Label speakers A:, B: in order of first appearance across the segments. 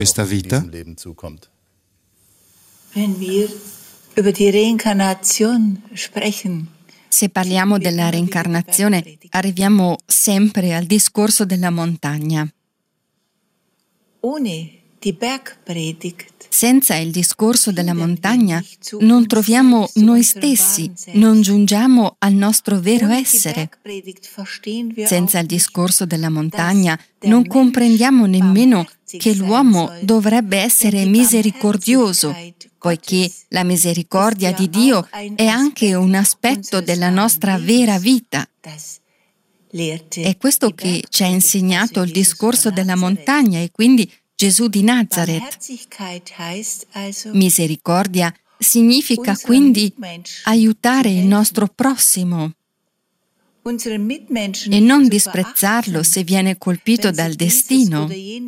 A: questa vita?
B: Wenn wir über die Reinkarnation sprechen,
C: Se parliamo della reincarnazione, arriviamo sempre al discorso della montagna.
B: ohne die Bergpredigt
C: Senza il discorso della montagna non troviamo noi stessi, non giungiamo al nostro vero essere. Senza il discorso della montagna non comprendiamo nemmeno che l'uomo dovrebbe essere misericordioso, poiché la misericordia di Dio è anche un aspetto della nostra vera vita. È questo che ci ha insegnato il discorso della montagna e quindi Gesù di Nazareth. Misericordia significa quindi aiutare il nostro prossimo e non disprezzarlo se viene colpito dal destino.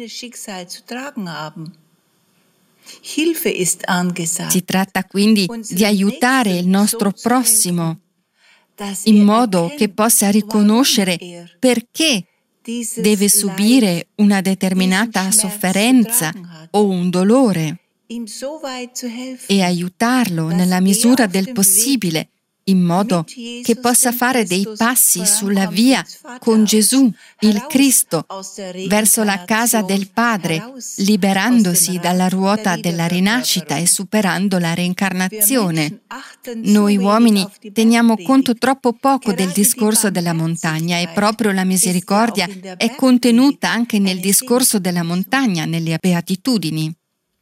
C: Si tratta quindi di aiutare il nostro prossimo in modo che possa riconoscere perché deve subire una determinata sofferenza o un dolore e aiutarlo nella misura del possibile, in modo che possa fare dei passi sulla via con Gesù, il Cristo, verso la casa del Padre, liberandosi dalla ruota della rinascita e superando la reincarnazione. Noi uomini teniamo conto troppo poco del discorso della montagna e proprio la misericordia è contenuta anche nel discorso della montagna, nelle beatitudini.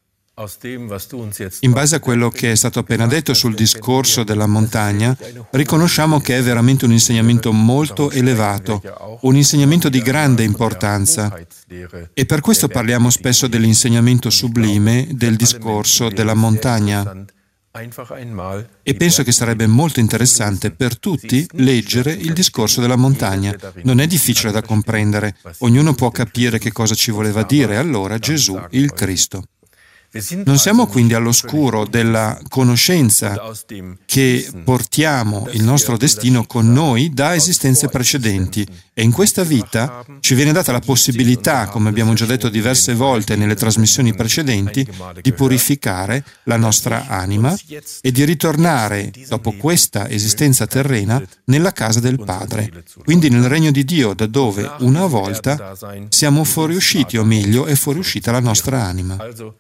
A: In base a quello che è stato appena detto sul discorso della montagna, riconosciamo che è veramente un insegnamento molto elevato, un insegnamento di grande importanza. E per questo parliamo spesso dell'insegnamento sublime del discorso della montagna. E penso che sarebbe molto interessante per tutti leggere il discorso della montagna. Non è difficile da comprendere, ognuno può capire che cosa ci voleva dire allora Gesù, il Cristo. Non siamo quindi all'oscuro della conoscenza che portiamo il nostro destino con noi da esistenze precedenti e in questa vita ci viene data la possibilità, come abbiamo già detto diverse volte nelle trasmissioni precedenti, di purificare la nostra anima e di ritornare, dopo questa esistenza terrena, nella casa del Padre, quindi nel regno di Dio, da dove una volta siamo fuoriusciti, o meglio, è fuoriuscita la nostra anima.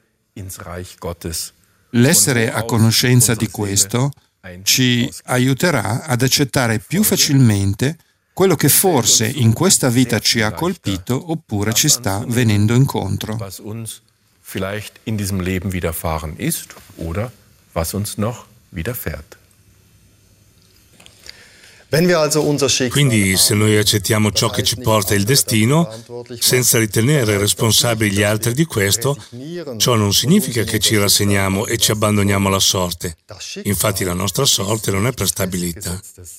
A: L'essere a conoscenza di questo ci aiuterà ad accettare più facilmente quello che forse in questa vita ci ha colpito oppure ci sta venendo incontro.
D: Quindi se noi accettiamo ciò che ci porta il destino, senza ritenere responsabili gli altri di questo, ciò non significa che ci rassegniamo e ci abbandoniamo alla sorte. Infatti la nostra sorte non è prestabilita.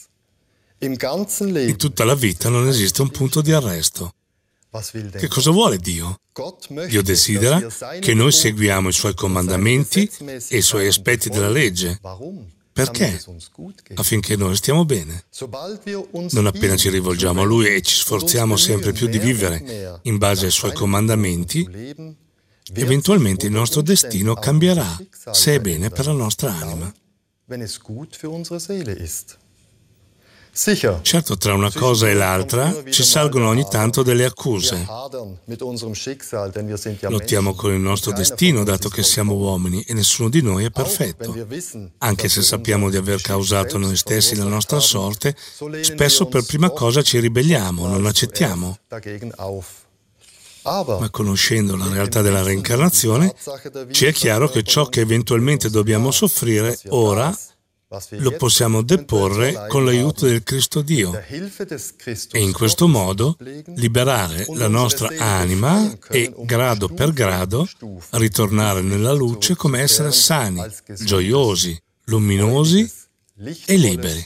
D: In tutta la vita non esiste un punto di arresto. Che cosa vuole Dio? Dio desidera che noi seguiamo i Suoi comandamenti e i Suoi aspetti della legge. Perché? Affinché noi stiamo bene. Non appena ci rivolgiamo a Lui e ci sforziamo sempre più di vivere in base ai Suoi comandamenti, eventualmente il nostro destino cambierà, se è bene per la nostra anima. Certo, tra una cosa e l'altra ci salgono ogni tanto delle accuse. Lottiamo con il nostro destino, dato che siamo uomini e nessuno di noi è perfetto. Anche se sappiamo di aver causato noi stessi la nostra sorte, spesso per prima cosa ci ribelliamo, non accettiamo. Ma conoscendo la realtà della reincarnazione, ci è chiaro che ciò che eventualmente dobbiamo soffrire ora lo possiamo deporre con l'aiuto del Cristo Dio e in questo modo liberare la nostra anima e, grado per grado, ritornare nella luce come essere sani, gioiosi, luminosi e liberi.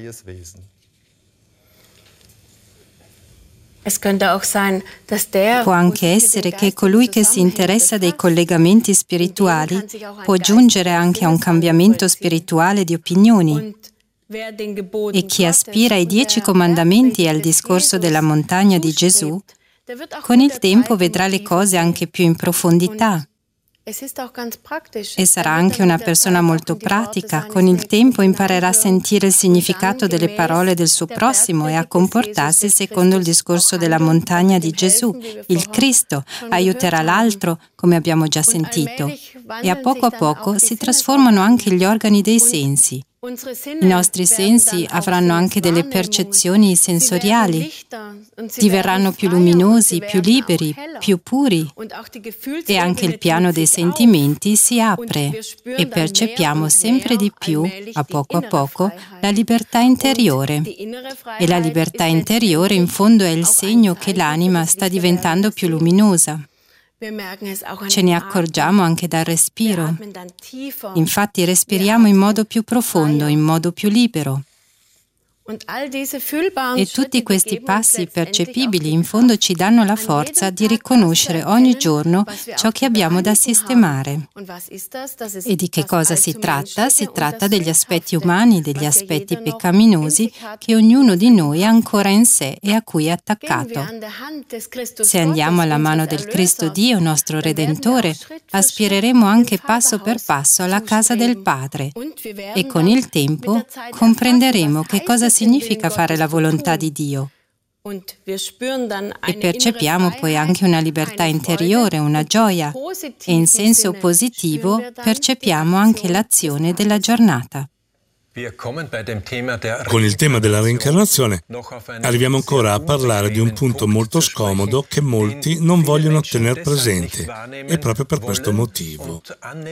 E: Può anche essere che colui che si interessa dei collegamenti spirituali può giungere anche a un cambiamento spirituale di opinioni e chi aspira ai 10 comandamenti e al discorso della montagna di Gesù, con il tempo vedrà le cose anche più in profondità E sarà anche una persona molto pratica. Con il tempo imparerà a sentire il significato delle parole del suo prossimo e a comportarsi secondo il discorso della montagna di Gesù. Il Cristo aiuterà l'altro, come abbiamo già sentito. E a poco si trasformano anche gli organi dei sensi. I nostri sensi avranno anche delle percezioni sensoriali, diverranno più luminosi, più liberi, più puri e anche il piano dei sentimenti si apre e percepiamo sempre di più, a poco, la libertà interiore. E la libertà interiore in fondo è il segno che l'anima sta diventando più luminosa. Ce ne accorgiamo anche dal respiro. Infatti respiriamo in modo più profondo, in modo più libero. E tutti questi passi percepibili in fondo ci danno la forza di riconoscere ogni giorno ciò che abbiamo da sistemare. E di che cosa si tratta? Si tratta degli aspetti umani, degli aspetti peccaminosi che ognuno di noi ha ancora in sé e a cui è attaccato. Se andiamo alla mano del Cristo Dio, nostro Redentore, aspireremo anche passo per passo alla casa del Padre e con il tempo comprenderemo che cosa significa fare la volontà di Dio. E percepiamo poi anche una libertà interiore, una gioia, e in senso positivo percepiamo anche l'azione della giornata.
D: Con il tema della reincarnazione arriviamo ancora a parlare di un punto molto scomodo che molti non vogliono tenere presente, e proprio per questo motivo.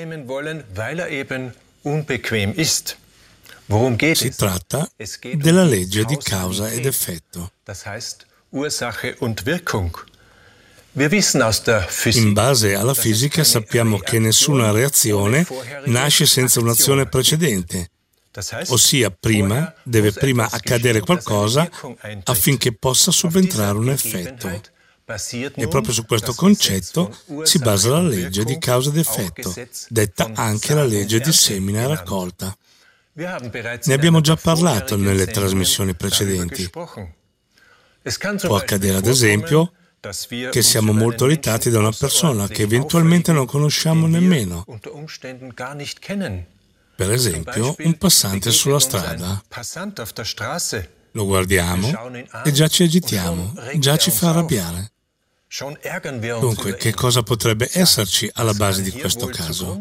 D: Si tratta della legge di causa ed effetto. In base alla fisica sappiamo che nessuna reazione nasce senza un'azione precedente, ossia deve prima accadere qualcosa affinché possa subentrare un effetto. E proprio su questo concetto si basa la legge di causa ed effetto, detta anche la legge di semina e raccolta. Ne abbiamo già parlato nelle trasmissioni precedenti. Può accadere, ad esempio, che siamo molto irritati da una persona che eventualmente non conosciamo nemmeno. Per esempio, un passante sulla strada. Lo guardiamo e già ci agitiamo, già ci fa arrabbiare. Dunque, che cosa potrebbe esserci alla base di questo caso?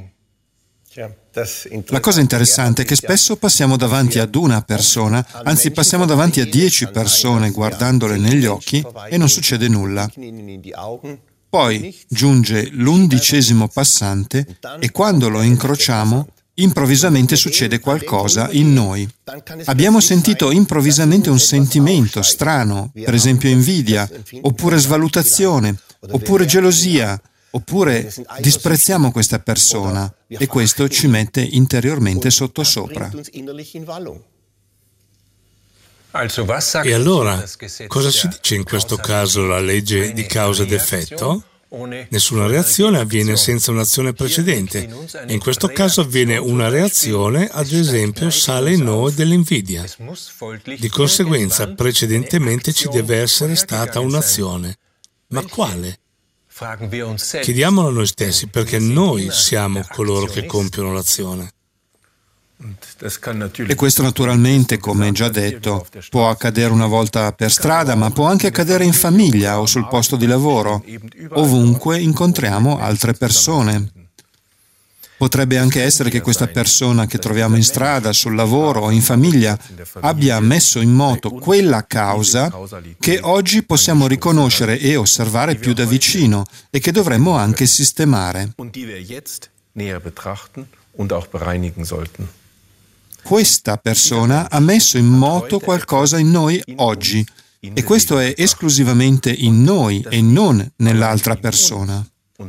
A: La cosa interessante è che spesso passiamo davanti ad una persona, anzi passiamo davanti a 10 persone guardandole negli occhi e non succede nulla. Poi giunge l'11° passante e quando lo incrociamo, improvvisamente succede qualcosa in noi. Abbiamo sentito improvvisamente un sentimento strano, per esempio invidia, oppure svalutazione, oppure gelosia, oppure disprezziamo questa persona e questo ci mette interiormente sottosopra.
D: E allora, cosa ci dice in questo caso la legge di causa ed effetto? Nessuna reazione avviene senza un'azione precedente. In questo caso avviene una reazione, ad esempio sale in noi dell'invidia. Di conseguenza, precedentemente ci deve essere stata un'azione. Ma quale? Chiediamolo a noi stessi, perché noi siamo coloro che compiono l'azione.
A: E questo naturalmente, come già detto, può accadere una volta per strada, ma può anche accadere in famiglia o sul posto di lavoro. Ovunque incontriamo altre persone. Potrebbe anche essere che questa persona che troviamo in strada, sul lavoro o in famiglia abbia messo in moto quella causa che oggi possiamo riconoscere e osservare più da vicino e che dovremmo anche sistemare. Questa persona ha messo in moto qualcosa in noi oggi e questo è esclusivamente in noi e non nell'altra persona.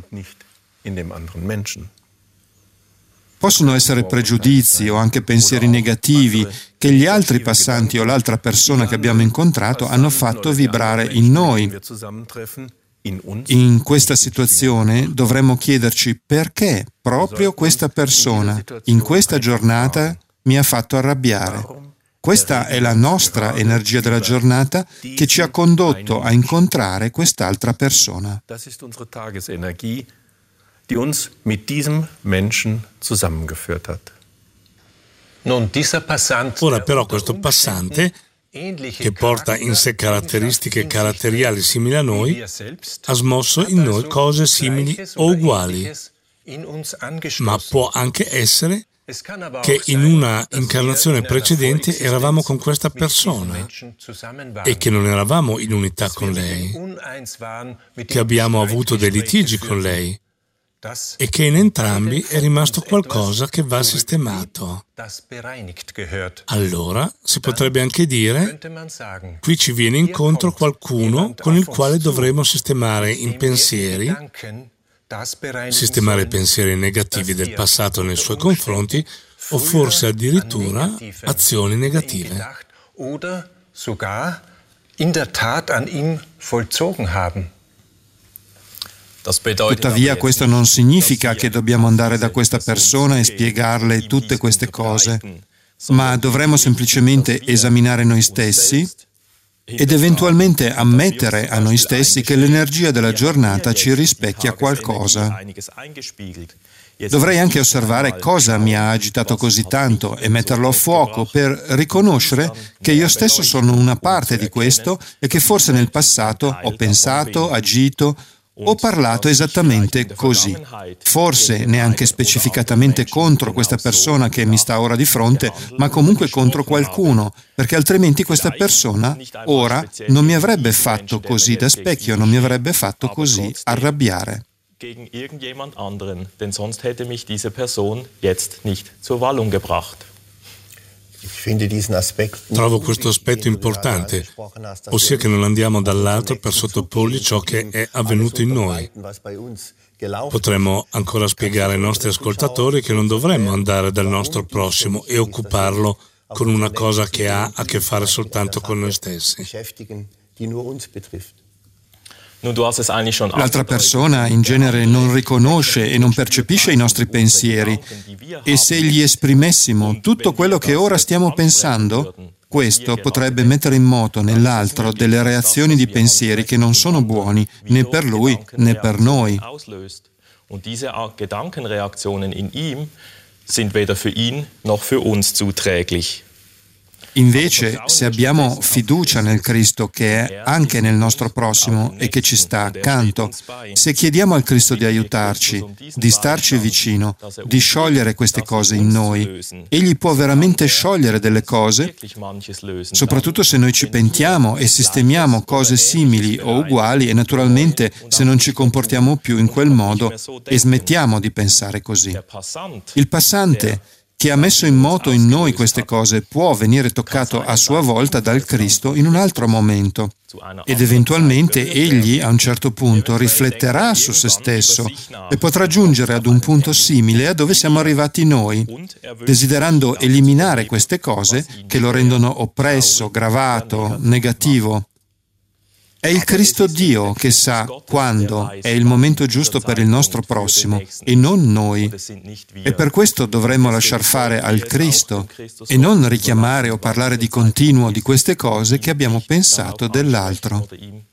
A: Possono essere pregiudizi o anche pensieri negativi che gli altri passanti o l'altra persona che abbiamo incontrato hanno fatto vibrare in noi. In questa situazione dovremmo chiederci perché proprio questa persona, in questa giornata, mi ha fatto arrabbiare. Questa è la nostra energia della giornata che ci ha condotto a incontrare quest'altra persona.
F: die uns mit diesem Menschen zusammengeführt hat.
D: Ora però questo passante, che porta in sé caratteristiche caratteriali simili a noi, ha smosso in noi cose simili o uguali, ma può anche essere che in una incarnazione precedente eravamo con questa persona e che non eravamo in unità con lei, che abbiamo avuto dei litigi con lei e che in entrambi è rimasto qualcosa che va sistemato. Allora si potrebbe anche dire: qui ci viene incontro qualcuno con il quale dovremo sistemare i pensieri negativi del passato nei suoi confronti, o forse addirittura azioni negative.
A: Tuttavia questo non significa che dobbiamo andare da questa persona e spiegarle tutte queste cose, ma dovremmo semplicemente esaminare noi stessi ed eventualmente ammettere a noi stessi che l'energia della giornata ci rispecchia qualcosa. Dovrei anche osservare cosa mi ha agitato così tanto e metterlo a fuoco per riconoscere che io stesso sono una parte di questo e che forse nel passato ho pensato, agito, ho parlato esattamente così, forse neanche specificatamente contro questa persona che mi sta ora di fronte, ma comunque contro qualcuno, perché altrimenti questa persona ora non mi avrebbe fatto così da specchio, non mi avrebbe fatto così arrabbiare.
G: Gegen irgendjemand anderen, denn sonst hätte mich diese Person jetzt nicht zur Wallung gebracht.
D: Trovo questo aspetto importante, ossia che non andiamo dall'altro per sottoporgli ciò che è avvenuto in noi. Potremmo ancora spiegare ai nostri ascoltatori che non dovremmo andare dal nostro prossimo e occuparlo con una cosa che ha a che fare soltanto con noi stessi.
A: L'altra persona in genere non riconosce e non percepisce i nostri pensieri, e se gli esprimessimo tutto quello che ora stiamo pensando, questo potrebbe mettere in moto nell'altro delle reazioni di pensieri che non sono buoni né per lui né per noi.
G: Und diese Gedankenreaktionen in ihm sind weder für ihn noch für uns zuträglich.
A: Invece, se abbiamo fiducia nel Cristo che è anche nel nostro prossimo e che ci sta accanto, se chiediamo al Cristo di aiutarci, di starci vicino, di sciogliere queste cose in noi, Egli può veramente sciogliere delle cose, soprattutto se noi ci pentiamo e sistemiamo cose simili o uguali e naturalmente se non ci comportiamo più in quel modo e smettiamo di pensare così. Il passante che ha messo in moto in noi queste cose può venire toccato a sua volta dal Cristo in un altro momento ed eventualmente egli a un certo punto rifletterà su se stesso e potrà giungere ad un punto simile a dove siamo arrivati noi, desiderando eliminare queste cose che lo rendono oppresso, gravato, negativo. È il Cristo Dio che sa quando è il momento giusto per il nostro prossimo e non noi. E per questo dovremmo lasciar fare al Cristo e non richiamare o parlare di continuo di queste cose che abbiamo pensato dell'altro.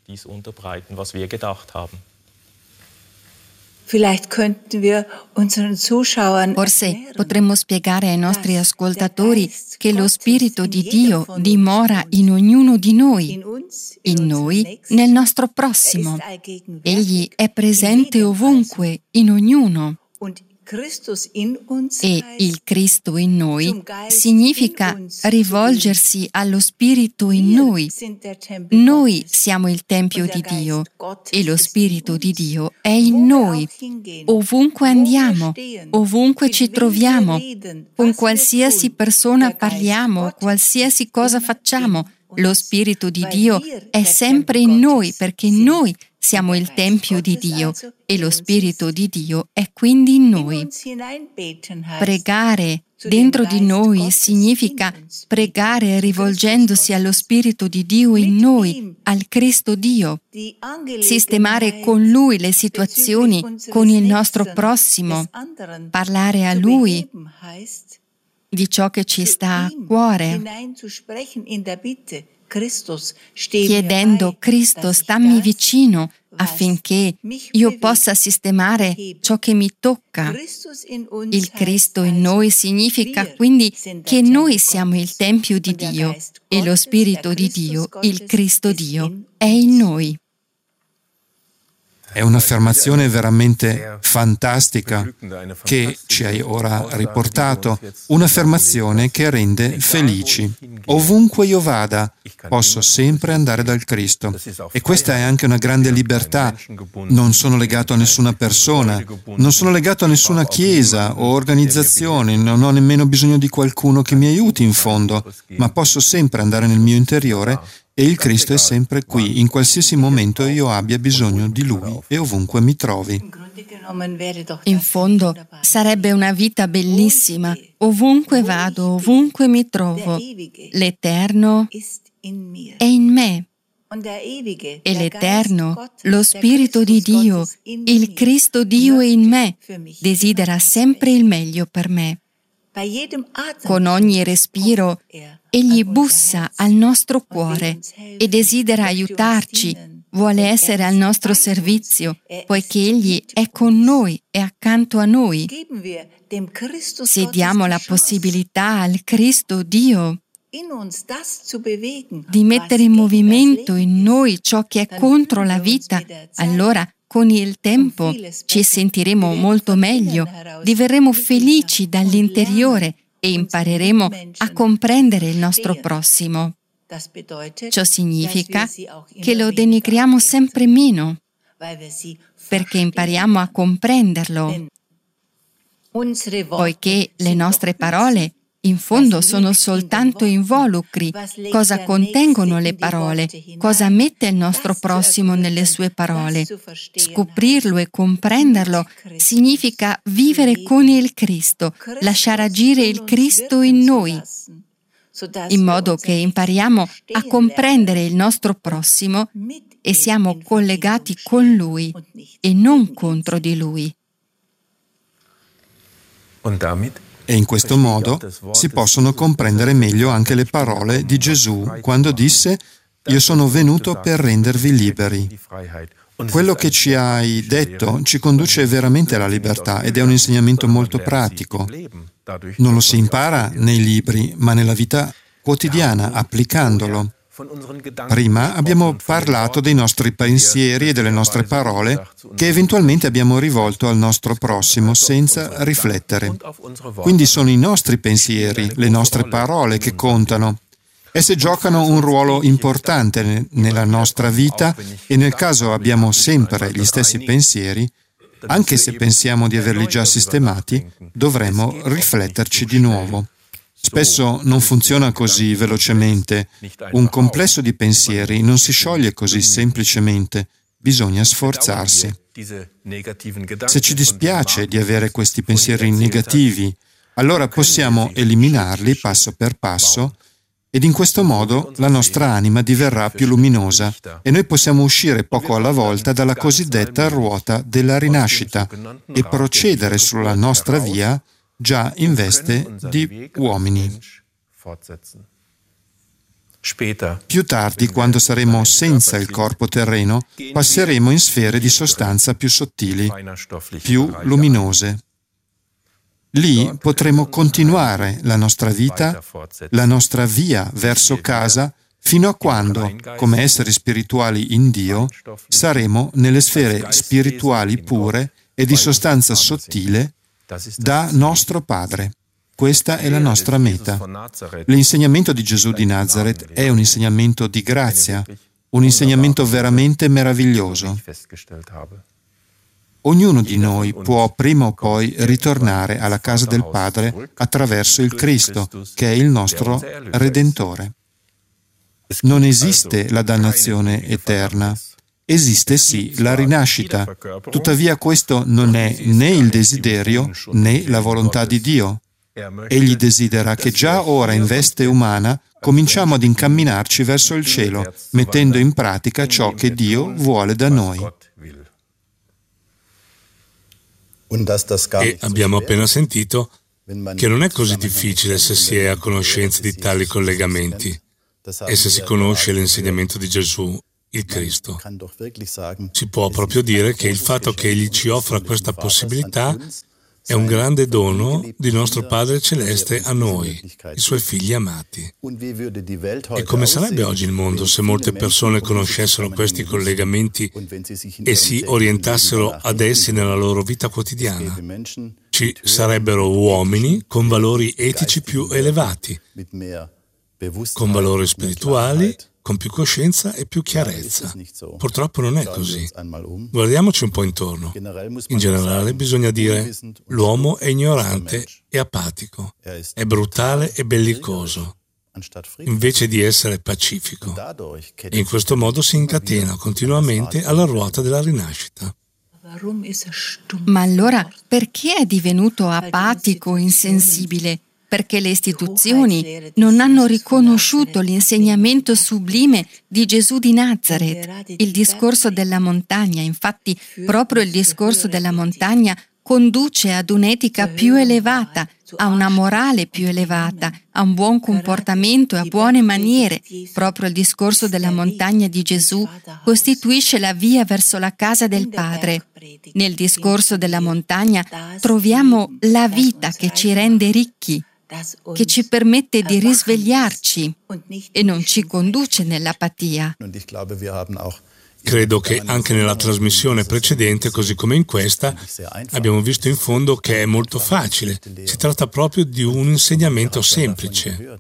C: Forse potremmo spiegare ai nostri ascoltatori che lo Spirito di Dio dimora in ognuno di noi, in noi, nel nostro prossimo. Egli è presente ovunque, in ognuno. E il Cristo in noi significa rivolgersi allo Spirito in noi. Noi siamo il Tempio di Dio e lo Spirito di Dio è in noi. Ovunque andiamo, ovunque ci troviamo, con qualsiasi persona parliamo, qualsiasi cosa facciamo, lo Spirito di Dio è sempre in noi perché noi siamo il Tempio di Dio e lo Spirito di Dio è quindi in noi. Pregare dentro di noi significa pregare rivolgendosi allo Spirito di Dio in noi, al Cristo Dio. Sistemare con Lui le situazioni con il nostro prossimo. Parlare a Lui di ciò che ci sta a cuore. chiedendo Cristo stammi vicino affinché io possa sistemare ciò che mi tocca. Il Cristo in noi significa quindi che noi siamo il Tempio di Dio e lo Spirito di Dio, il Cristo Dio, è in noi.
A: È un'affermazione veramente fantastica che ci hai ora riportato, un'affermazione che rende felici. Ovunque io vada, posso sempre andare dal Cristo. E questa è anche una grande libertà. Non sono legato a nessuna persona, non sono legato a nessuna chiesa o organizzazione, non ho nemmeno bisogno di qualcuno che mi aiuti in fondo, ma posso sempre andare nel mio interiore e il Cristo è sempre qui, in qualsiasi momento io abbia bisogno di Lui e ovunque mi trovi.
C: In fondo sarebbe una vita bellissima. Ovunque vado, ovunque mi trovo, l'Eterno è in me. E l'Eterno, lo Spirito di Dio, il Cristo Dio è in me, desidera sempre il meglio per me. Con ogni respiro, Egli bussa al nostro cuore e desidera aiutarci, vuole essere al nostro servizio, poiché Egli è con noi e accanto a noi. Se diamo la possibilità al Cristo Dio di mettere in movimento in noi ciò che è contro la vita, allora con il tempo ci sentiremo molto meglio, diverremo felici dall'interiore e impareremo a comprendere il nostro prossimo. Ciò significa che lo denigriamo sempre meno, perché impariamo a comprenderlo, poiché le nostre parole in fondo sono soltanto involucri. Cosa contengono le parole? Cosa mette il nostro prossimo nelle sue parole? Scoprirlo e comprenderlo significa vivere con il Cristo, lasciare agire il Cristo in noi, in modo che impariamo a comprendere il nostro prossimo e siamo collegati con Lui e non contro di Lui.
A: E in questo modo si possono comprendere meglio anche le parole di Gesù quando disse: «Io sono venuto per rendervi liberi». Quello che ci hai detto ci conduce veramente alla libertà ed è un insegnamento molto pratico. Non lo si impara nei libri, ma nella vita quotidiana, applicandolo. Prima abbiamo parlato dei nostri pensieri e delle nostre parole che eventualmente abbiamo rivolto al nostro prossimo senza riflettere. Quindi sono i nostri pensieri, le nostre parole che contano. Esse giocano un ruolo importante nella nostra vita e nel caso abbiamo sempre gli stessi pensieri, anche se pensiamo di averli già sistemati, dovremo rifletterci di nuovo. Spesso non funziona così velocemente. Un complesso di pensieri non si scioglie così semplicemente. Bisogna sforzarsi. Se ci dispiace di avere questi pensieri negativi, allora possiamo eliminarli passo per passo ed in questo modo la nostra anima diverrà più luminosa e noi possiamo uscire poco alla volta dalla cosiddetta ruota della rinascita e procedere sulla nostra via già in veste di uomini. Più tardi, quando saremo senza il corpo terreno, passeremo in sfere di sostanza più sottili, più luminose. Lì potremo continuare la nostra vita, la nostra via verso casa, fino a quando, come esseri spirituali in Dio, saremo nelle sfere spirituali pure e di sostanza sottile da nostro Padre. Questa è la nostra meta. L'insegnamento di Gesù di Nazaret è un insegnamento di grazia, un insegnamento veramente meraviglioso. Ognuno di noi può prima o poi ritornare alla casa del Padre attraverso il Cristo, che è il nostro Redentore. Non esiste la dannazione eterna. Esiste sì la rinascita, tuttavia questo non è né il desiderio né la volontà di Dio. Egli desidera che già ora in veste umana cominciamo ad incamminarci verso il cielo, mettendo in pratica ciò che Dio vuole da noi.
D: E abbiamo appena sentito che non è così difficile se si è a conoscenza di tali collegamenti. E se si conosce l'insegnamento di Gesù, il Cristo, si può proprio dire che il fatto che Egli ci offra questa possibilità è un grande dono di nostro Padre Celeste a noi, i Suoi figli amati. E come sarebbe oggi il mondo se molte persone conoscessero questi collegamenti e si orientassero ad essi nella loro vita quotidiana? Ci sarebbero uomini con valori etici più elevati, con valori spirituali, con più coscienza e più chiarezza. Purtroppo non è così. Guardiamoci un po' intorno. In generale bisogna dire: l'uomo è ignorante e apatico, è brutale e bellicoso, invece di essere pacifico. E in questo modo si incatena continuamente alla ruota della rinascita.
C: Ma allora perché è divenuto apatico, insensibile? Perché le istituzioni non hanno riconosciuto l'insegnamento sublime di Gesù di Nazaret, il discorso della montagna. Infatti, proprio il discorso della montagna conduce ad un'etica più elevata, a una morale più elevata, a un buon comportamento e a buone maniere. Proprio il discorso della montagna di Gesù costituisce la via verso la casa del Padre. Nel discorso della montagna troviamo la vita che ci rende ricchi, che ci permette di risvegliarci e non ci conduce nell'apatia.
D: Credo che anche nella trasmissione precedente, così come in questa, abbiamo visto in fondo che è molto facile. Si tratta proprio di un insegnamento semplice.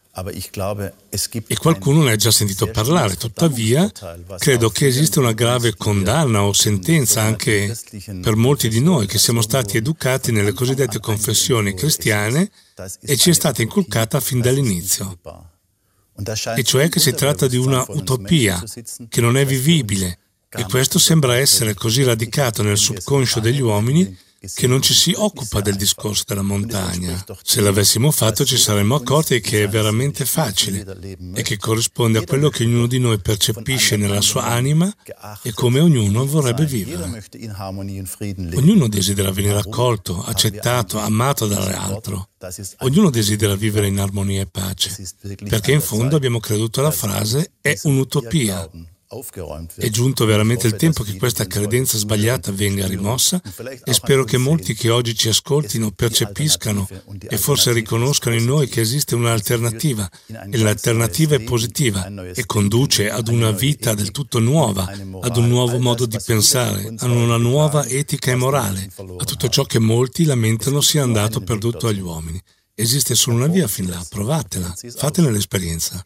D: E qualcuno ne ha già sentito parlare, tuttavia credo che esiste una grave condanna o sentenza anche per molti di noi che siamo stati educati nelle cosiddette confessioni cristiane e ci è stata inculcata fin dall'inizio. E cioè che si tratta di una utopia che non è vivibile, e questo sembra essere così radicato nel subconscio degli uomini che non ci si occupa del discorso della montagna. Se l'avessimo fatto ci saremmo accorti che è veramente facile e che corrisponde a quello che ognuno di noi percepisce nella sua anima e come ognuno vorrebbe vivere. Ognuno desidera venire accolto, accettato, amato dall'altro. Ognuno desidera vivere in armonia e pace, perché in fondo abbiamo creduto alla frase «è un'utopia». È giunto veramente il tempo che questa credenza sbagliata venga rimossa e spero che molti che oggi ci ascoltino percepiscano e forse riconoscano in noi che esiste un'alternativa e l'alternativa è positiva e conduce ad una vita del tutto nuova, ad un nuovo modo di pensare, ad una nuova etica e morale, a tutto ciò che molti lamentano sia andato perduto agli uomini. Esiste solo una via fin là, provatela, fatene l'esperienza.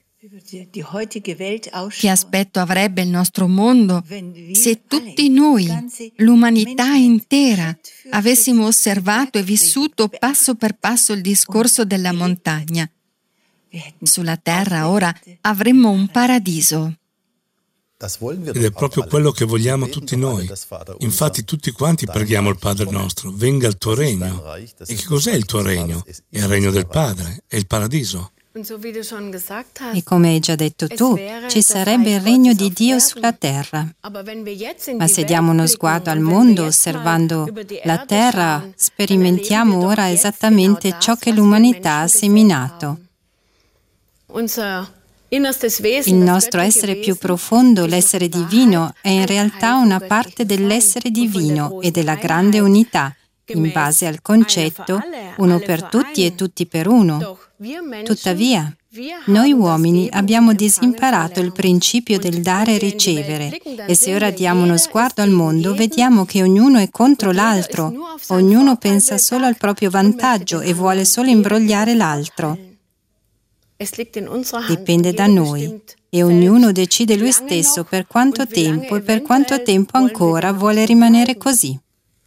C: Che aspetto avrebbe il nostro mondo se tutti noi, l'umanità intera, avessimo osservato e vissuto passo per passo il discorso della montagna? Sulla terra ora avremmo un paradiso.
D: Ed è proprio quello che vogliamo tutti noi. Infatti tutti quanti preghiamo il Padre nostro, venga il tuo regno. E che cos'è il tuo regno? È il regno del Padre, è il paradiso.
E: E come hai già detto tu, ci sarebbe il regno di Dio sulla terra. Ma se diamo uno sguardo al mondo osservando la terra, sperimentiamo ora esattamente ciò che l'umanità ha seminato. Il nostro essere più profondo, l'essere divino, è in realtà una parte dell'essere divino e della grande unità, in base al concetto uno per tutti e tutti per uno. Tuttavia, noi uomini abbiamo disimparato il principio del dare e ricevere e se ora diamo uno sguardo al mondo vediamo che ognuno è contro l'altro, ognuno pensa solo al proprio vantaggio e vuole solo imbrogliare l'altro. Dipende da noi e ognuno decide lui stesso per quanto tempo e per quanto tempo ancora vuole rimanere così.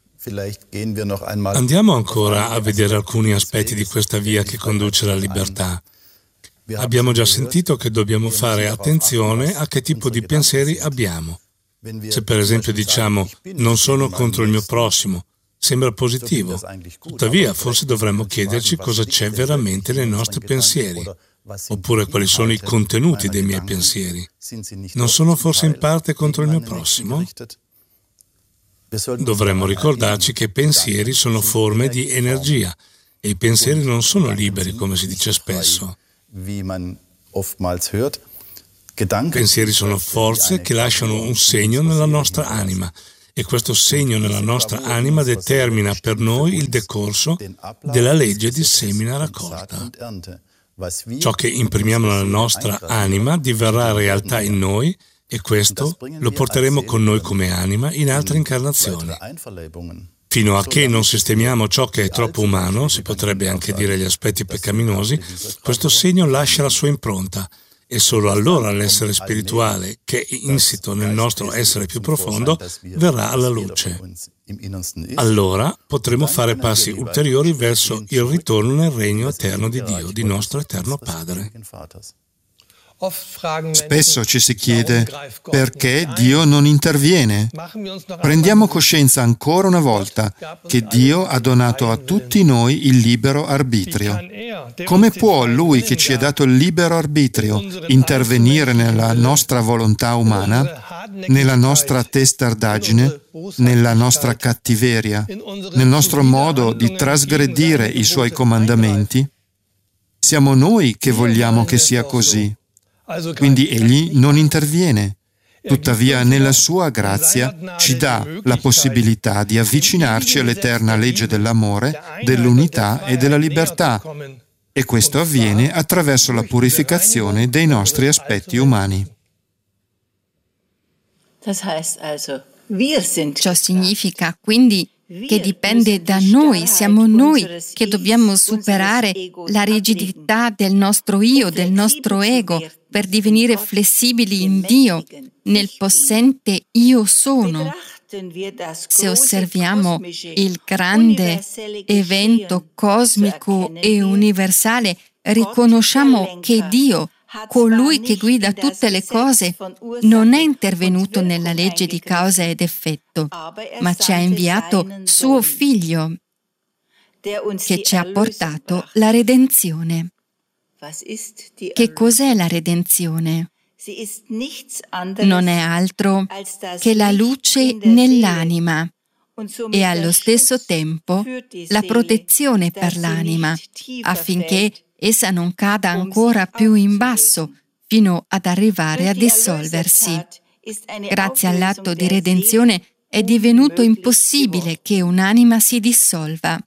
D: Andiamo ancora a vedere alcuni aspetti di questa via che conduce alla libertà. Abbiamo già sentito che dobbiamo fare attenzione a che tipo di pensieri abbiamo. Se per esempio diciamo «non sono contro il mio prossimo», sembra positivo. Tuttavia, forse dovremmo chiederci cosa c'è veramente nei nostri pensieri, oppure quali sono i contenuti dei miei pensieri. Non sono forse in parte contro il mio prossimo? Dovremmo ricordarci che i pensieri sono forme di energia e i pensieri non sono liberi, come si dice spesso. Pensieri sono forze che lasciano un segno nella nostra anima e questo segno nella nostra anima determina per noi il decorso della legge di semina-raccolta. Ciò che imprimiamo nella nostra anima diverrà realtà in noi e questo lo porteremo con noi come anima in altre incarnazioni. Fino a che non sistemiamo ciò che è troppo umano, si potrebbe anche dire gli aspetti peccaminosi, questo segno lascia la sua impronta e solo allora l'essere spirituale, che è insito nel nostro essere più profondo, verrà alla luce. Allora potremo fare passi ulteriori verso il ritorno nel regno eterno di Dio, di nostro eterno Padre.
A: Spesso ci si chiede perché Dio non interviene. Prendiamo coscienza ancora una volta che Dio ha donato a tutti noi il libero arbitrio. Come può Lui, che ci ha dato il libero arbitrio, intervenire nella nostra volontà umana, nella nostra testardaggine, nella nostra cattiveria, nel nostro modo di trasgredire i Suoi comandamenti? Siamo noi che vogliamo che sia così. Quindi Egli non interviene. Tuttavia, nella sua grazia ci dà la possibilità di avvicinarci all'eterna legge dell'amore, dell'unità e della libertà. E questo avviene attraverso la purificazione dei nostri aspetti umani.
C: Ciò significa quindi che dipende da noi, siamo noi che dobbiamo superare la rigidità del nostro io, del nostro ego, per divenire flessibili in Dio, nel possente io sono. Se osserviamo il grande evento cosmico e universale, riconosciamo che Dio, colui che guida tutte le cose, non è intervenuto nella legge di causa ed effetto, ma ci ha inviato suo Figlio, che ci ha portato la redenzione. Che cos'è la redenzione? Non è altro che la luce nell'anima e allo stesso tempo la protezione per l'anima, affinché essa non cada ancora più in basso, fino ad arrivare a dissolversi. Grazie all'atto di redenzione è divenuto impossibile che un'anima si dissolva.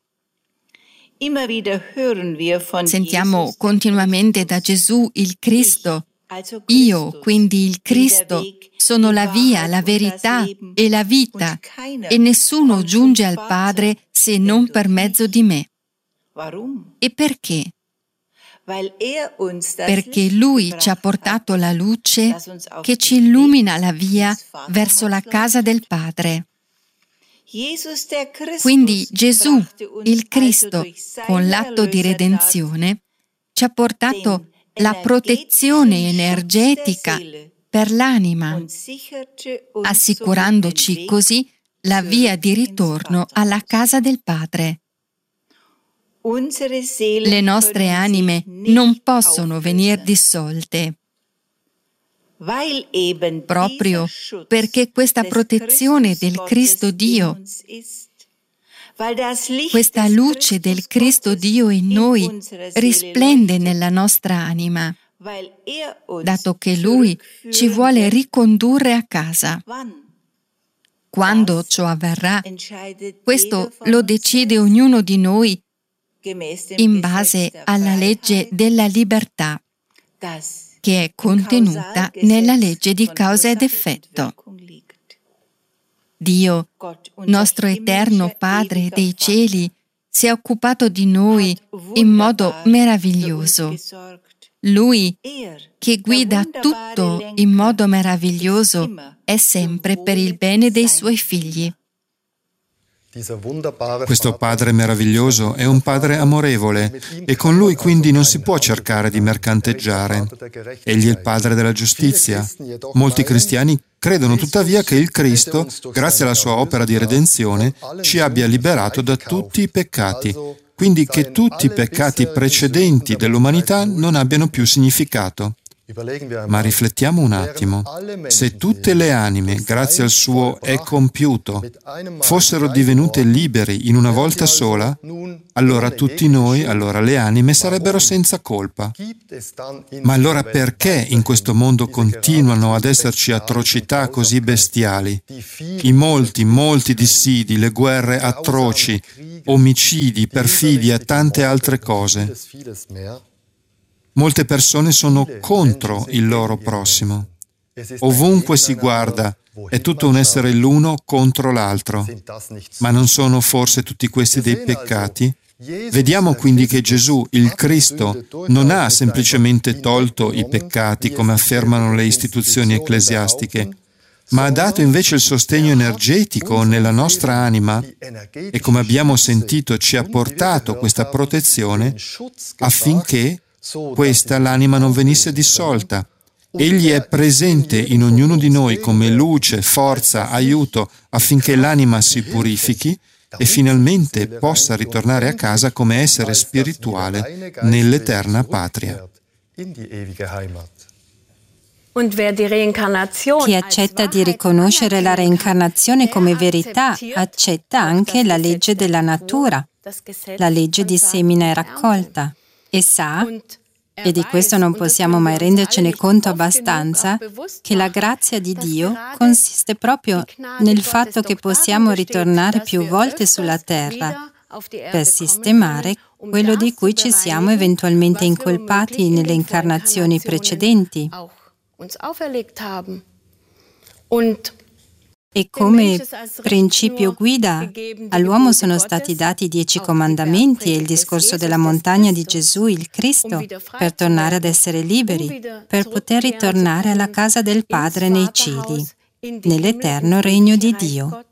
C: Sentiamo continuamente da Gesù il Cristo. Io, quindi il Cristo, sono la via, la verità e la vita, e nessuno giunge al Padre se non per mezzo di me. E perché? Perché Lui ci ha portato la luce che ci illumina la via verso la casa del Padre. Quindi Gesù, il Cristo, con l'atto di redenzione, ci ha portato la protezione energetica per l'anima, assicurandoci così la via di ritorno alla casa del Padre. Le nostre anime non possono venire dissolte, proprio perché questa protezione del Cristo Dio, questa luce del Cristo Dio in noi risplende nella nostra anima, dato che Lui ci vuole ricondurre a casa. Quando ciò avverrà, questo lo decide ognuno di noi in base alla legge della libertà, che è contenuta nella legge di causa ed effetto. Dio, nostro eterno Padre dei cieli, si è occupato di noi in modo meraviglioso. Lui, che guida tutto in modo meraviglioso, è sempre per il bene dei suoi figli.
A: Questo Padre meraviglioso è un Padre amorevole e con Lui quindi non si può cercare di mercanteggiare. Egli è il Padre della giustizia. Molti cristiani credono tuttavia che il Cristo, grazie alla sua opera di redenzione, ci abbia liberato da tutti i peccati, quindi che tutti i peccati precedenti dell'umanità non abbiano più significato. Ma riflettiamo un attimo. Se tutte le anime, grazie al suo è compiuto, fossero divenute liberi in una volta sola, allora tutti noi, allora le anime, sarebbero senza colpa. Ma allora perché in questo mondo continuano ad esserci atrocità così bestiali? I molti dissidi, le guerre atroci, omicidi, perfidie e tante altre cose. Molte persone sono contro il loro prossimo. Ovunque si guarda, è tutto un essere l'uno contro l'altro. Ma non sono forse tutti questi dei peccati? Vediamo quindi che Gesù, il Cristo, non ha semplicemente tolto i peccati, come affermano le istituzioni ecclesiastiche, ma ha dato invece il sostegno energetico nella nostra anima e, come abbiamo sentito, ci ha portato questa protezione affinché questa l'anima non venisse dissolta. Egli è presente in ognuno di noi come luce, forza, aiuto affinché l'anima si purifichi e finalmente possa ritornare a casa come essere spirituale nell'eterna patria.
E: Chi accetta di riconoscere la reincarnazione come verità accetta anche la legge della natura, la legge di semina e raccolta, e sa, e di questo non possiamo mai rendercene conto abbastanza, che la grazia di Dio consiste proprio nel fatto che possiamo ritornare più volte sulla terra per sistemare quello di cui ci siamo eventualmente incolpati nelle incarnazioni precedenti. E come principio guida all'uomo sono stati dati i 10 comandamenti e il discorso della montagna di Gesù, il Cristo, per tornare ad essere liberi, per poter ritornare alla casa del Padre nei cieli, nell'eterno regno di Dio.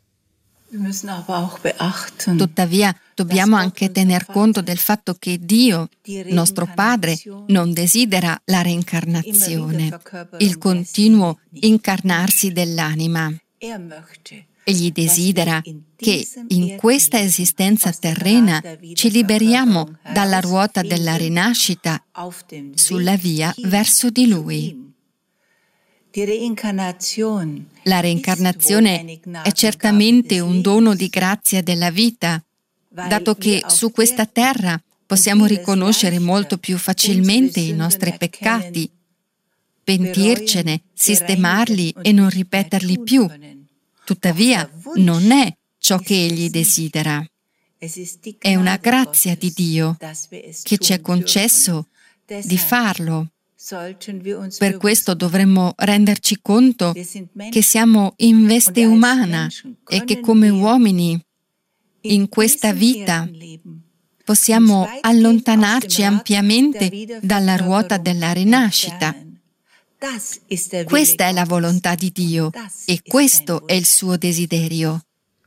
C: Tuttavia, dobbiamo anche tener conto del fatto che Dio, nostro Padre, non desidera la reincarnazione, il continuo incarnarsi dell'anima. Egli desidera che in questa esistenza terrena ci liberiamo dalla ruota della rinascita sulla via verso di Lui. La reincarnazione è certamente un dono di grazia della vita, dato che su questa terra possiamo riconoscere molto più facilmente i nostri peccati, pentircene, sistemarli e non ripeterli più. Tuttavia, non è ciò che Egli desidera. È una grazia di Dio che ci è concesso di farlo. Per questo dovremmo renderci conto che siamo in veste umana e che come uomini in questa vita possiamo allontanarci ampiamente dalla ruota della rinascita. Questa è la volontà di Dio e questo è il suo desiderio.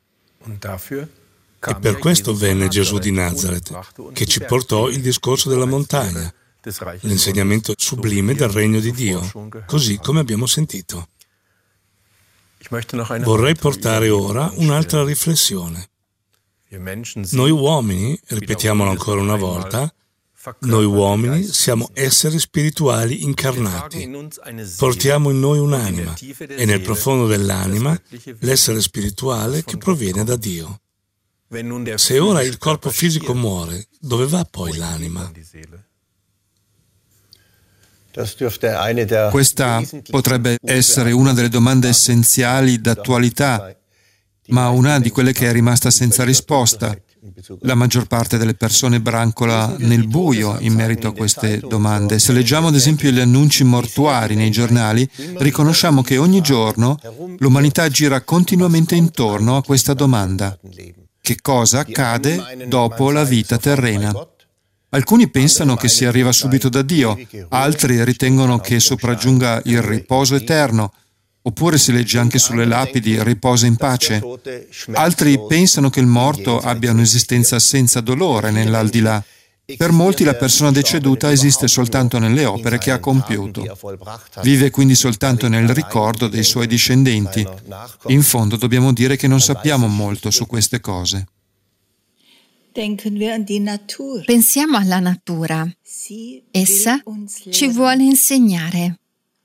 D: E per questo venne Gesù di Nazaret, che ci portò il discorso della montagna, l'insegnamento sublime del regno di Dio, così come abbiamo sentito. Vorrei portare ora un'altra riflessione. Noi uomini, ripetiamolo ancora una volta, noi uomini siamo esseri spirituali incarnati. Portiamo in noi un'anima e nel profondo dell'anima l'essere spirituale che proviene da Dio. Se ora il corpo fisico muore, dove va poi l'anima?
A: Questa potrebbe essere una delle domande essenziali d'attualità, ma una di quelle che è rimasta senza risposta. La maggior parte delle persone brancola nel buio in merito a queste domande. Se leggiamo ad esempio gli annunci mortuari nei giornali, riconosciamo che ogni giorno l'umanità gira continuamente intorno a questa domanda. Che cosa accade dopo la vita terrena? Alcuni pensano che si arriva subito da Dio, altri ritengono che sopraggiunga il riposo eterno, oppure si legge anche sulle lapidi riposa in pace. Altri pensano che il morto abbia un'esistenza senza dolore nell'aldilà. Per molti la persona deceduta esiste soltanto nelle opere che ha compiuto. Vive quindi soltanto nel ricordo dei suoi discendenti. In fondo dobbiamo dire che non sappiamo molto su queste cose.
C: Pensiamo alla natura. Essa ci vuole insegnare.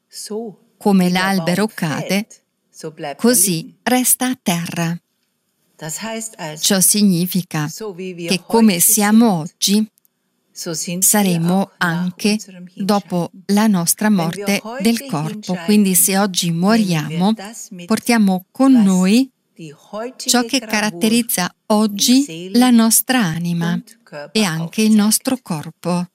C: Come l'albero cade, così resta a terra. Ciò significa che come siamo oggi, saremo anche dopo la nostra morte del corpo. Quindi se oggi moriamo, portiamo con noi ciò che caratterizza oggi la nostra anima e anche il nostro corpo.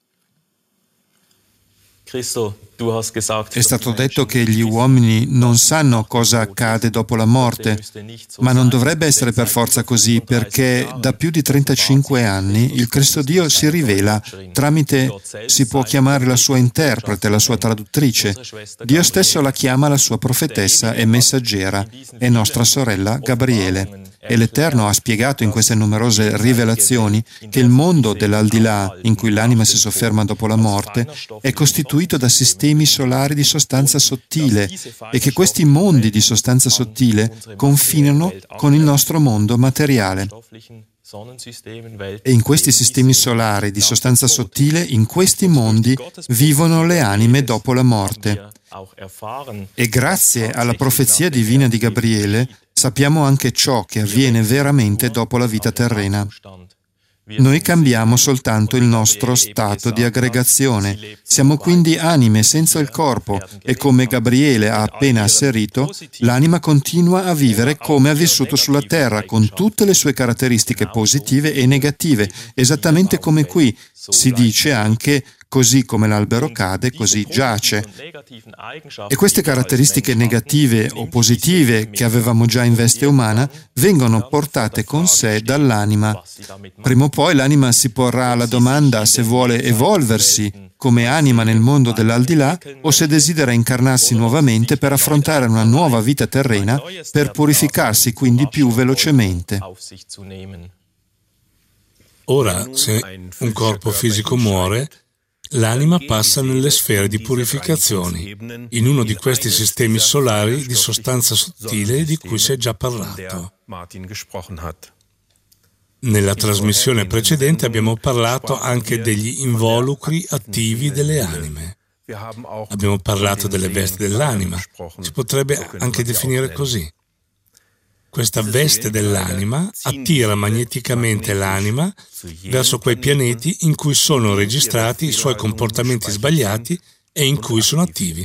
A: È stato detto che gli uomini non sanno cosa accade dopo la morte, ma non dovrebbe essere per forza così, perché da più di 35 anni il Cristo Dio si rivela tramite, si può chiamare la sua interprete, la sua traduttrice. Dio stesso la chiama la sua profetessa e messaggera, è nostra sorella Gabriele. E l'Eterno ha spiegato in queste numerose rivelazioni che il mondo dell'aldilà, in cui l'anima si sofferma dopo la morte, è costituito da sistemi solari di sostanza sottile e che questi mondi di sostanza sottile confinano con il nostro mondo materiale. E in questi sistemi solari di sostanza sottile, in questi mondi, vivono le anime dopo la morte. E grazie alla profezia divina di Gabriele, sappiamo anche ciò che avviene veramente dopo la vita terrena. Noi cambiamo soltanto il nostro stato di aggregazione. Siamo quindi anime senza il corpo e come Gabriele ha appena asserito, l'anima continua a vivere come ha vissuto sulla terra, con tutte le sue caratteristiche positive e negative, esattamente come qui si dice anche così come l'albero cade, così giace. E queste caratteristiche negative o positive che avevamo già in veste umana vengono portate con sé dall'anima. Prima o poi l'anima si porrà la domanda se vuole evolversi come anima nel mondo dell'aldilà o se desidera incarnarsi nuovamente per affrontare una nuova vita terrena per purificarsi quindi più velocemente.
D: Ora, se un corpo fisico muore, l'anima passa nelle sfere di purificazioni, in uno di questi sistemi solari di sostanza sottile di cui si è già parlato. Nella trasmissione precedente abbiamo parlato anche degli involucri attivi delle anime. Abbiamo parlato delle vesti dell'anima. Si potrebbe anche definire così. Questa veste dell'anima attira magneticamente l'anima verso quei pianeti in cui sono registrati i suoi comportamenti sbagliati e in cui sono attivi.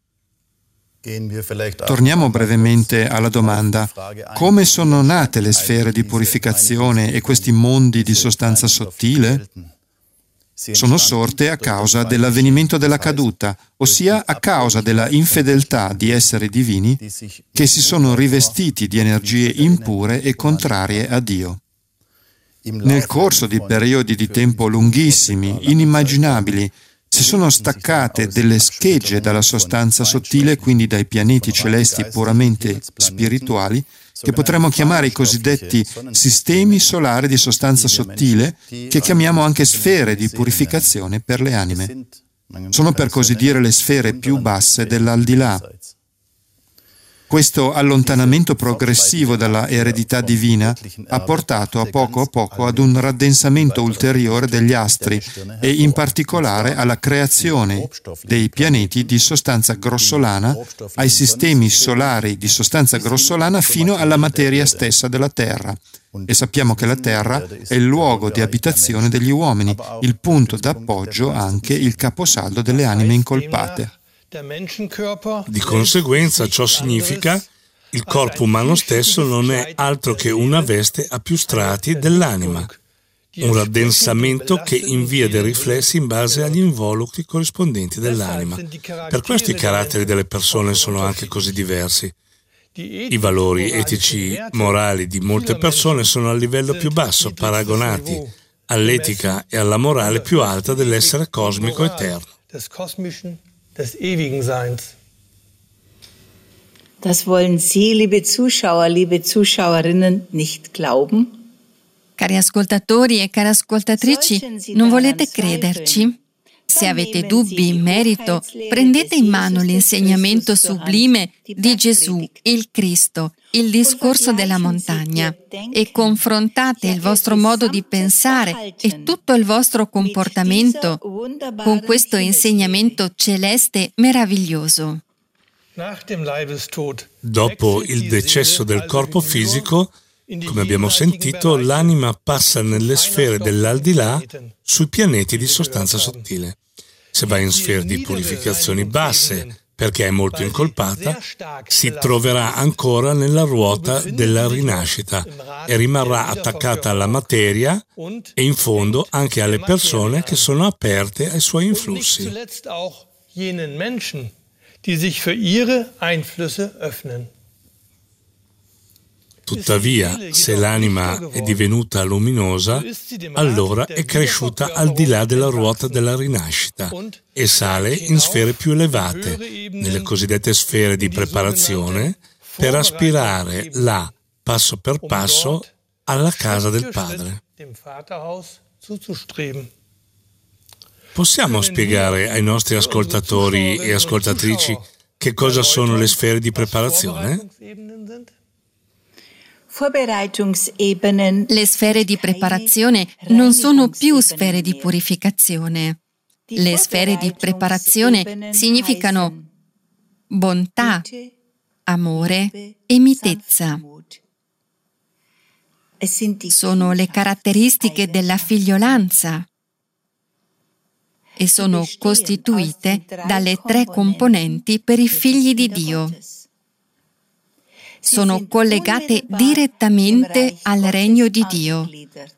A: Torniamo brevemente alla domanda: come sono nate le sfere di purificazione e questi mondi di sostanza sottile? Sono sorte a causa dell'avvenimento della caduta, ossia a causa della infedeltà di esseri divini che si sono rivestiti di energie impure e contrarie a Dio. Nel corso di periodi di tempo lunghissimi, inimmaginabili, si sono staccate delle schegge dalla sostanza sottile, quindi dai pianeti celesti puramente spirituali, che potremmo chiamare i cosiddetti sistemi solari di sostanza sottile, che chiamiamo anche sfere di purificazione per le anime. Sono per così dire le sfere più basse dell'aldilà. Questo allontanamento progressivo dalla eredità divina ha portato a poco ad un raddensamento ulteriore degli astri e in particolare alla creazione dei pianeti di sostanza grossolana, ai sistemi solari di sostanza grossolana fino alla materia stessa della Terra. E sappiamo che la Terra è il luogo di abitazione degli uomini, il punto d'appoggio anche il caposaldo delle anime incolpate.
D: Di conseguenza ciò significa il corpo umano stesso non è altro che una veste a più strati dell'anima, un raddensamento che invia dei riflessi in base agli involucri corrispondenti dell'anima. Per questo i caratteri delle persone sono anche così diversi. I valori etici, morali di molte persone sono al livello più basso, paragonati all'etica e alla morale più alta dell'essere cosmico eterno.
H: Des ewigen Seins.
B: Das wollen Sie, liebe Zuschauer, liebe Zuschauerinnen, nicht glauben?
C: Cari ascoltatori e care ascoltatrici, non volete crederci? Se avete dubbi in merito, prendete in mano l'insegnamento sublime di Gesù, il Cristo, il discorso della montagna, e confrontate il vostro modo di pensare e tutto il vostro comportamento con questo insegnamento celeste meraviglioso.
D: Dopo il decesso del corpo fisico, Come abbiamo sentito, l'anima passa nelle sfere dell'aldilà sui pianeti di sostanza sottile. Se va in sfere di purificazioni basse, perché è molto incolpata, si troverà ancora nella ruota della rinascita e rimarrà attaccata alla materia e in fondo anche alle persone che sono aperte ai suoi influssi. Tuttavia, se l'anima è divenuta luminosa, allora è cresciuta al di là della ruota della rinascita e sale in sfere più elevate, nelle cosiddette sfere di preparazione, per aspirare là, passo per passo, alla casa del Padre. Possiamo spiegare ai nostri ascoltatori e ascoltatrici che cosa sono le sfere di preparazione?
C: Le sfere di preparazione non sono più sfere di purificazione. Le sfere di preparazione significano bontà, amore e mitezza. Sono le caratteristiche della figliolanza e sono costituite dalle 3 componenti per i figli di Dio. Sono collegate direttamente al regno di Dio.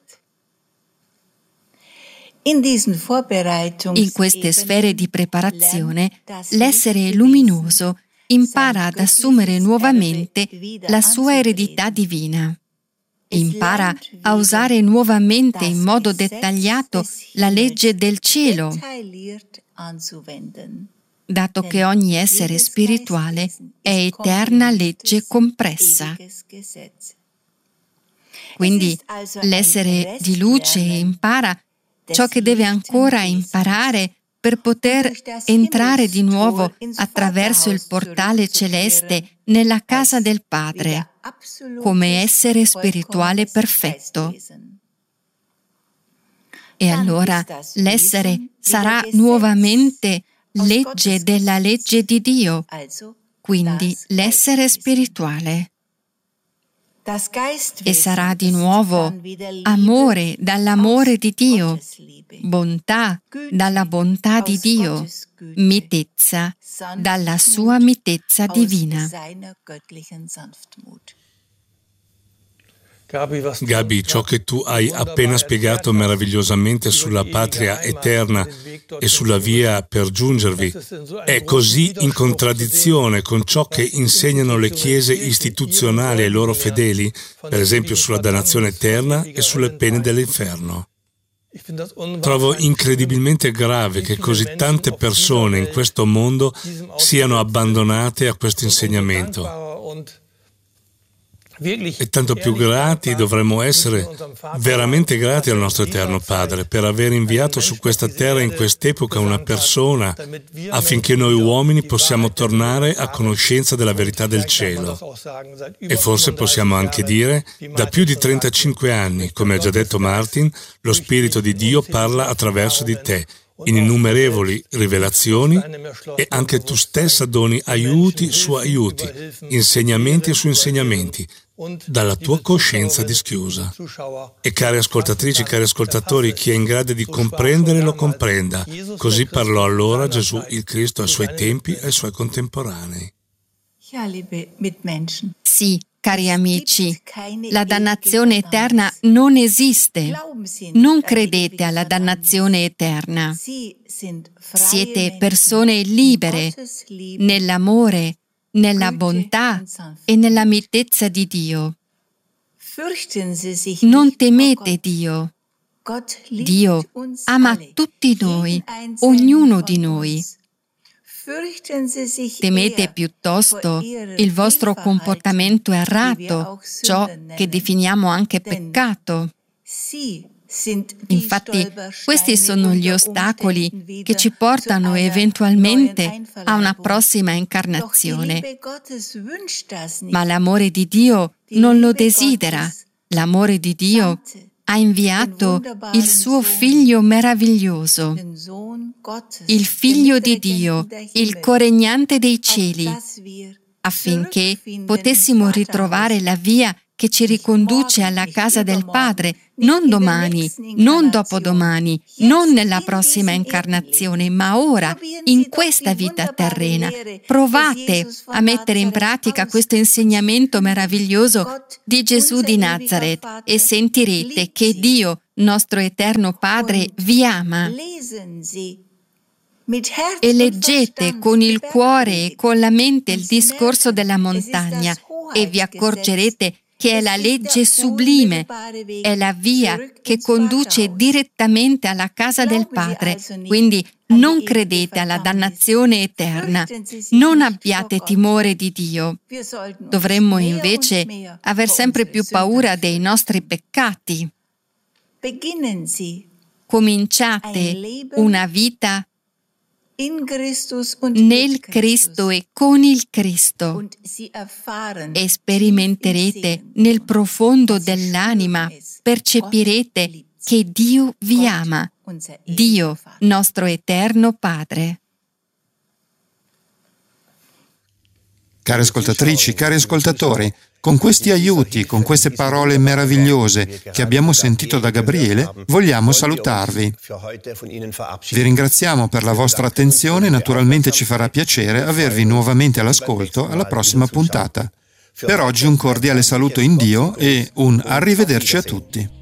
C: In queste sfere di preparazione, l'essere luminoso impara ad assumere nuovamente la sua eredità divina. Impara a usare nuovamente in modo dettagliato la legge del cielo, dato che ogni essere spirituale è eterna legge compressa. Quindi l'essere di luce impara ciò che deve ancora imparare per poter entrare di nuovo attraverso il portale celeste nella casa del Padre, come essere spirituale perfetto. E allora l'essere sarà nuovamente legge della legge di Dio, quindi l'essere spirituale. E sarà di nuovo amore dall'amore di Dio, bontà dalla bontà di Dio, mitezza dalla sua mitezza divina.
D: Gabi, ciò che tu hai appena spiegato meravigliosamente sulla patria eterna e sulla via per giungervi è così in contraddizione con ciò che insegnano le chiese istituzionali ai loro fedeli, per esempio sulla dannazione eterna e sulle pene dell'inferno. Trovo incredibilmente grave che così tante persone in questo mondo siano abbandonate a questo insegnamento. E tanto più grati dovremmo essere, veramente grati al nostro Eterno Padre per aver inviato su questa terra in quest'epoca una persona affinché noi uomini possiamo tornare a conoscenza della verità del cielo. E forse possiamo anche dire, da più di 35 anni, come ha già detto Martin, lo Spirito di Dio parla attraverso di te, in innumerevoli rivelazioni, e anche tu stessa doni aiuti su aiuti, insegnamenti su insegnamenti, dalla tua coscienza dischiusa. E cari ascoltatrici, cari ascoltatori, chi è in grado di comprendere lo comprenda. Così parlò allora Gesù il Cristo ai suoi tempi e ai suoi contemporanei.
C: Sì, cari amici, la dannazione eterna non esiste. Non credete alla dannazione eterna. Siete persone libere nell'amore, nella bontà e nella mitezza di Dio. Non temete Dio. Dio ama tutti noi, ognuno di noi. Temete piuttosto il vostro comportamento errato, ciò che definiamo anche peccato. Infatti, questi sono gli ostacoli che ci portano eventualmente a una prossima incarnazione. Ma l'amore di Dio non lo desidera. L'amore di Dio ha inviato il suo Figlio meraviglioso, il Figlio di Dio, il coregnante dei cieli, affinché potessimo ritrovare la via che ci riconduce alla casa del Padre, non domani, non dopodomani, non nella prossima incarnazione, ma ora, in questa vita terrena. Provate a mettere in pratica questo insegnamento meraviglioso di Gesù di Nazareth e sentirete che Dio, nostro eterno Padre, vi ama. E leggete con il cuore e con la mente il discorso della montagna e vi accorgerete che è la legge sublime, è la via che conduce direttamente alla casa del Padre. Quindi non credete alla dannazione eterna, non abbiate timore di Dio. Dovremmo invece aver sempre più paura dei nostri peccati. Cominciate una vita nel Cristo e con il Cristo e sperimenterete nel profondo dell'anima, percepirete che Dio vi ama, Dio, nostro eterno Padre.
A: Care ascoltatrici, cari ascoltatori, con questi aiuti, con queste parole meravigliose che abbiamo sentito da Gabriele, vogliamo salutarvi. Vi ringraziamo per la vostra attenzione e naturalmente ci farà piacere avervi nuovamente all'ascolto alla prossima puntata. Per oggi un cordiale saluto in Dio e un arrivederci a tutti.